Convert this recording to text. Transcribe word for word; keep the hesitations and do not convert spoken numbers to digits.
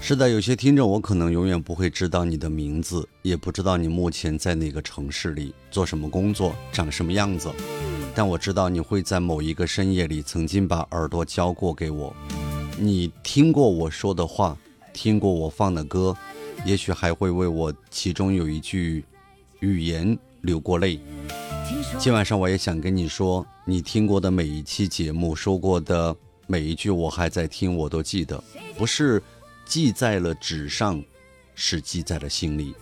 是的，有些听众我可能永远不会知道你的名字，也不知道你目前在哪个城市里做什么工作，长什么样子，但我知道你会在某一个深夜里曾经把耳朵交过给我，你听过我说的话，听过我放的歌，也许还会为我其中有一句语言流过泪。今晚上我也想跟你说，你听过的每一期节目，说过的每一句我还在听，我都记得，不是记在了纸上，是记在了心里。